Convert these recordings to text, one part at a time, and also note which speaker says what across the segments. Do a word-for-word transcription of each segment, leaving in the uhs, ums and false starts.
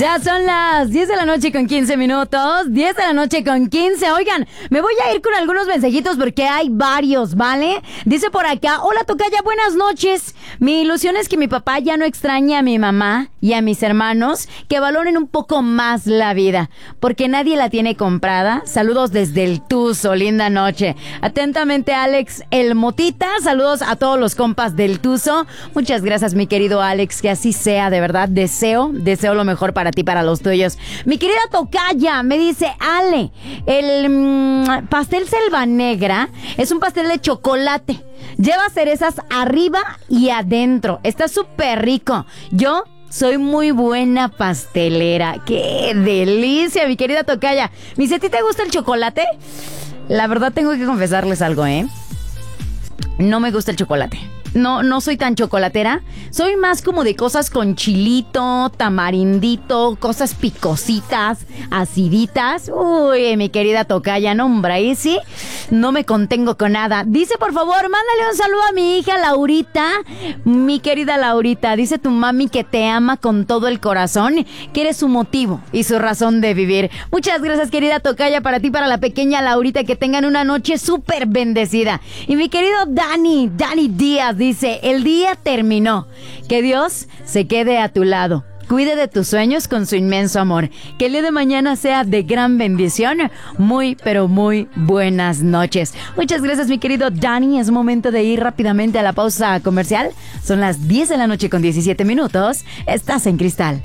Speaker 1: Ya son las diez de la noche con quince minutos. diez de la noche con quince. Oigan, me voy a ir con algunos mensajitos porque hay varios, ¿vale? Dice por acá: hola tocaya, buenas noches. Mi ilusión es que mi papá ya no extrañe a mi mamá y a mis hermanos, que valoren un poco más la vida, porque nadie la tiene comprada. Saludos desde el Tuzo, linda noche. Atentamente, Alex El Motita. Saludos a todos los compas del Tuzo. Muchas gracias, mi querido Alex, que así sea, de verdad. Deseo, deseo lo mejor para ti, para los tuyos. Mi querida tocaya, me dice Ale, el mmm, pastel Selva Negra es un pastel de chocolate. Lleva cerezas arriba y adentro. Está súper rico. Yo soy muy buena pastelera. ¡Qué delicia, mi querida tocaya! ¿Mi si a ti te gusta el chocolate? La verdad tengo que confesarles algo, ¿eh? No me gusta el chocolate. No, no soy tan chocolatera. Soy más como de cosas con chilito, tamarindito, cosas picositas, aciditas. Uy, mi querida tocaya, no, hombre, ahí sí no me contengo con nada. Dice, por favor, mándale un saludo a mi hija Laurita. Mi querida Laurita, dice tu mami que te ama con todo el corazón, que eres su motivo y su razón de vivir. Muchas gracias, querida tocaya, para ti, para la pequeña Laurita. Que tengan una noche súper bendecida. Y mi querido Dani, Dani Díaz, dice, el día terminó. Que Dios se quede a tu lado. Cuide de tus sueños con su inmenso amor. Que el día de mañana sea de gran bendición. Muy, pero muy buenas noches. Muchas gracias, mi querido Dani. Es momento de ir rápidamente a la pausa comercial. Son las diez de la noche con diecisiete minutos. Estás en Cristal.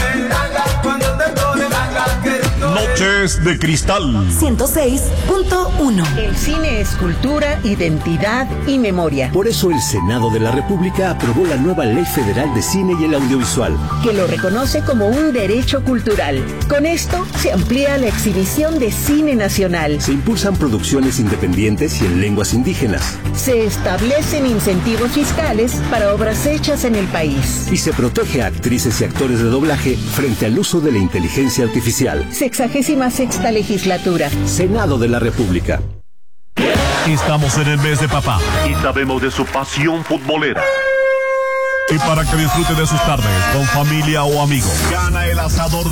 Speaker 2: Noches de Cristal
Speaker 3: ciento seis punto uno.
Speaker 4: El cine es cultura, identidad y memoria.
Speaker 5: Por eso el Senado de la República aprobó la nueva Ley Federal de Cine y el Audiovisual,
Speaker 4: que lo reconoce como un derecho cultural. Con esto se amplía la exhibición de cine nacional.
Speaker 5: Se impulsan producciones independientes y en lenguas indígenas.
Speaker 4: Se establecen incentivos fiscales para obras hechas en el país.
Speaker 5: Y se protege a actrices y actores de doblaje frente al uso de la inteligencia artificial.
Speaker 4: Sexagésima sexta legislatura.
Speaker 5: Senado de la República.
Speaker 2: Estamos en el mes de papá y sabemos de su pasión futbolera. Y para que disfrute de sus tardes con familia o amigos, gana el asador